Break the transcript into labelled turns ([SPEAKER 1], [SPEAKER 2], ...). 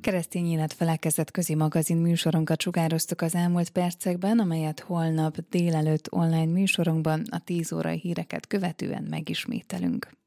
[SPEAKER 1] Keresztény Életfelekezet közi magazin műsorunkat sugároztuk az elmúlt percekben, amelyet holnap délelőtt online műsorunkban a 10 órai híreket követően megismételünk.